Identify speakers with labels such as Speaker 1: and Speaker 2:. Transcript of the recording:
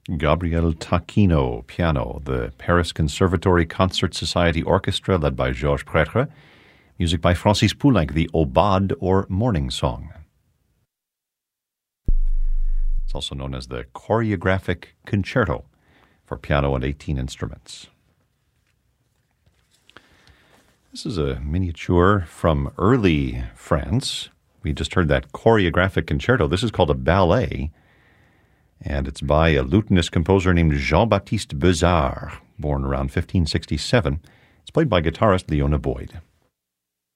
Speaker 1: Gabriel Taquino, piano. The Paris Conservatory Concert Society Orchestra, led by Georges Prêtre. Music by Francis Poulenc, the Aubade, or Morning Song. It's also known as the Choreographic Concerto for piano and 18 instruments. This is a miniature from early France. We just heard that choreographic concerto. This is called a ballet, and it's by a lutenist composer named Jean-Baptiste Beuzard, born around 1567. It's played by guitarist Leona Boyd.